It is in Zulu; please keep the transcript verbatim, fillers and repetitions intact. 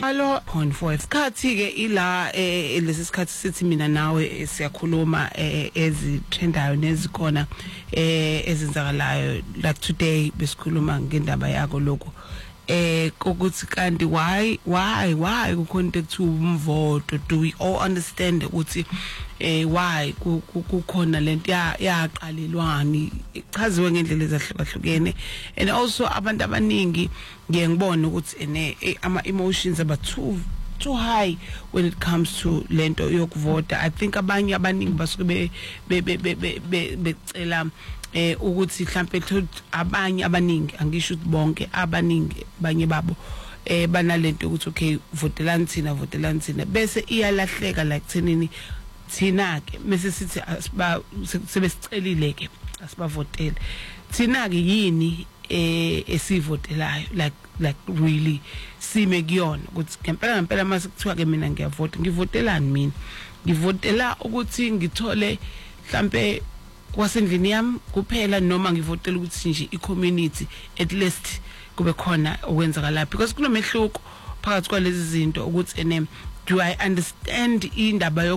Allo point four isikhathi ke ila eh lesi sikhathi sithi mina nawe siyakhuluma eh ezitrendayo nezikhona eh ezenzakalayo like today besikhuluma ngendaba yakho lokho eh ukuthi kanti why why why kukhona into ekuthiwa umvoto. Do we all understand ukuthi eh why kukhona lento yaqalelwani ichaziwe ngendlela ezahlukahlukene, and also abantu abaningi ngiye ngibone ukuthi ene ama emotions aba too too high when it comes to lento yokuvota. I think abanye abaningi basuke be be becela eh ukuthi mhlambe abanye abaningi angisho ukuthi bonke abaningi banye babo eh banalento ukuthi okay votelani thina votelani thina bese iyalahleka like thenini thina ke mase sithi asiba sebesicelile ke asibavotele thina ke yini eh esivotelayo like like really sime kuyona ukuthi ngempela ngempela mase kuthiwa ke mina ngiyavota ngivotelani mina ngivotela ukuthi ngithole mhlambe kwasendlini yami kuphela noma ngivotela ukuthi nje i-community at least kube khona okwenzakala because kunomehluko phakathi kwalezi zinto ukuthi ene do I understand indaba